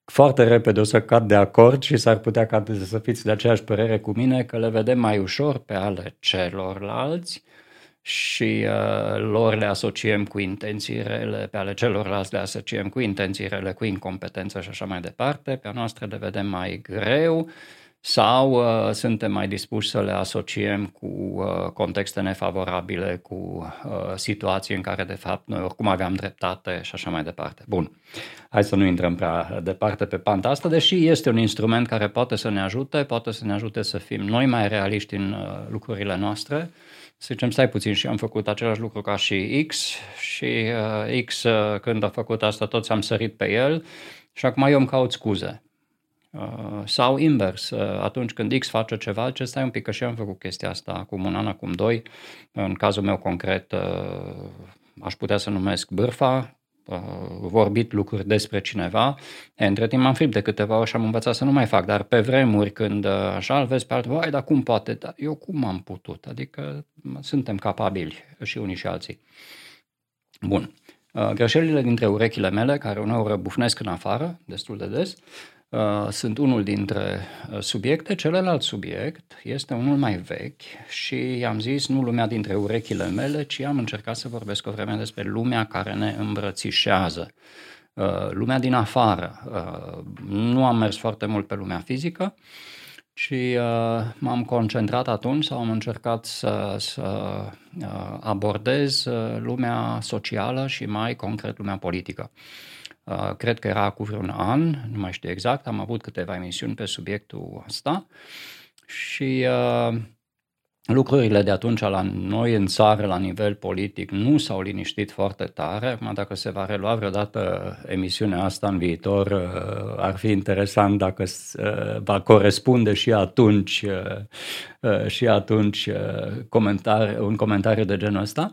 foarte repede o să cad de acord și s-ar putea ca să fiți de aceeași părere cu mine că le vedem mai ușor pe ale celorlalți și lor le asociem cu intenții rele, pe ale celorlalți le asociem cu intenții rele, cu incompetență și așa mai departe, pe a noastră le vedem mai greu sau suntem mai dispuși să le asociem cu contexte nefavorabile, cu situații în care de fapt noi oricum aveam dreptate și așa mai departe. Bun, hai să nu intrăm prea departe pe panta asta, deși este un instrument care poate să ne ajute să fim noi mai realiști în lucrurile noastre. Să zicem, stai puțin, și am făcut același lucru ca și X și X când a făcut asta toți am sărit pe el și acum eu îmi caut scuze. Sau invers, atunci când X face ceva, ce stai un pic, că și eu am făcut chestia asta acum un an, acum 2, în cazul meu concret aș putea să numesc bârfa, vorbit lucruri despre cineva, între timp m-am fript de câteva ori și am învățat să nu mai fac, dar pe vremuri când așa îl vezi pe altul, vai, dar cum poate? Dar eu cum am putut? Adică suntem capabili și unii și alții. Bun. Greșelile dintre urechile mele, care uneori răbufnesc în afară, destul de des, sunt unul dintre subiecte. Celălalt subiect este unul mai vechi și i-am zis nu lumea dintre urechile mele, ci am încercat să vorbesc o vreme despre lumea care ne îmbrățișează, lumea din afară. Nu am mers foarte mult pe lumea fizică, ci m-am concentrat atunci sau am încercat să abordez lumea socială și mai concret lumea politică. Cred că era cu vreun an, nu mai știu exact, am avut câteva emisiuni pe subiectul ăsta și lucrurile de atunci la noi în țară, la nivel politic, nu s-au liniștit foarte tare. Acum, dacă se va relua vreodată emisiunea asta în viitor, ar fi interesant dacă va corespunde și atunci un comentariu de genul ăsta.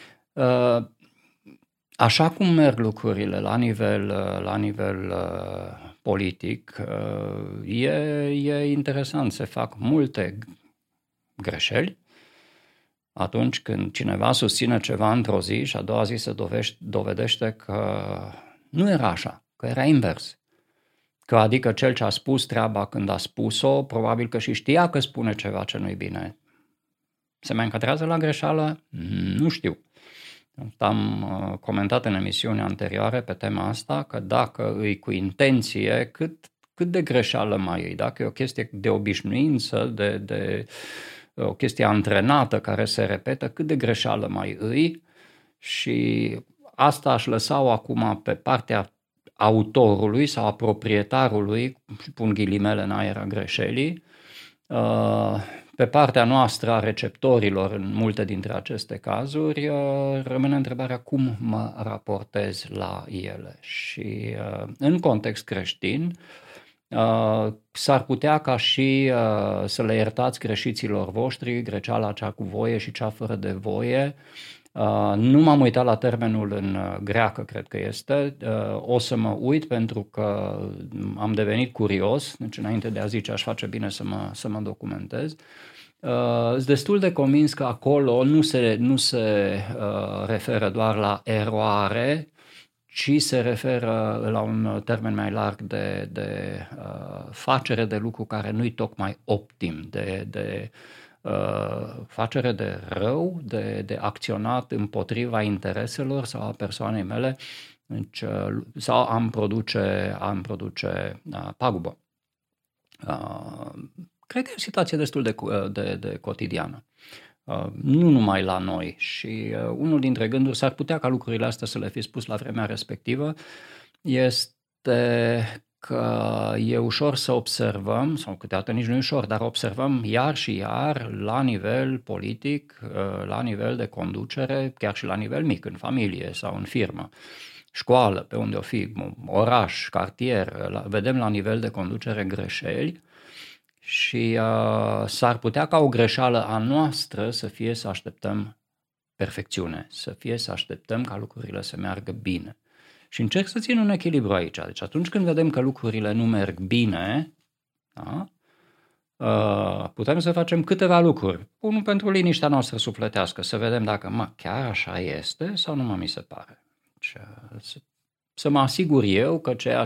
Așa cum merg lucrurile la nivel politic, e interesant, se fac multe greșeli atunci când cineva susține ceva într-o zi și a doua zi se dovedește că nu era așa, că era invers. Că adică cel ce a spus treaba când a spus-o, probabil că și știa că spune ceva ce nu-i bine. Se mai încadrează la greșeală? Nu știu. Am comentat în emisiuni anterioare pe tema asta că dacă îi cu intenție, cât de greșeală mai e, dacă e o chestie de obișnuință, de o chestie antrenată care se repetă, cât de greșeală mai îi, și asta aș lăsa-o acum pe partea autorului sau a proprietarului, pun ghilimele în aer a greșelii, pe partea noastră a receptorilor în multe dintre aceste cazuri rămâne întrebarea cum mă raportez la ele. Și în context creștin s-ar putea ca și să le iertați greșiților voștri, greceala cea cu voie și cea fără de voie. Nu m-am uitat la termenul în greacă, cred că este. O să mă uit pentru că am devenit curios, deci înainte de a zice aș face bine să mă documentez. Sunt destul de convins că acolo nu se referă doar la eroare, ci se referă la un termen mai larg de facere de lucru care nu-i tocmai optim, de facere de rău, de acționat împotriva intereselor sau a persoanei mele, deci, sau am produce pagubă. Cred că e o situație destul de cotidiană. Nu numai la noi, și unul dintre gânduri, s-ar putea ca lucrurile astea să le fi spus la vremea respectivă, este că e ușor să observăm, sau câteodată nici nu e ușor, dar observăm iar și iar la nivel politic, la nivel de conducere, chiar și la nivel mic, în familie sau în firmă, școală, pe unde o fi, oraș, cartier, vedem la nivel de conducere greșeli. Și s-ar putea ca o greșeală a noastră să fie să așteptăm perfecțiune, să fie să așteptăm ca lucrurile să meargă bine. Și încerc să țin un echilibru aici. Deci atunci când vedem că lucrurile nu merg bine, da, putem să facem câteva lucruri. Unul pentru liniștea noastră sufletească, să vedem dacă chiar așa este sau nu mi se pare. Deci, să mă asigur eu că ceea